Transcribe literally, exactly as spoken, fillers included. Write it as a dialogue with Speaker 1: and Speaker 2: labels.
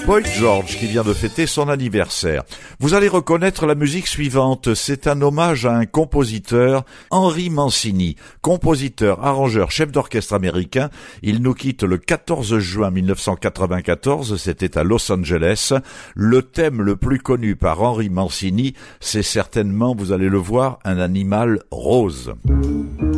Speaker 1: Boy George qui vient de fêter son anniversaire. Vous allez reconnaître la musique suivante. C'est un hommage à un compositeur, Henry Mancini, compositeur, arrangeur, chef d'orchestre américain. Il nous quitte le quatorze juin mille neuf cent quatre-vingt-quatorze, c'était à Los Angeles. Le thème le plus connu par Henry Mancini, c'est certainement, vous allez le voir, un animal rose.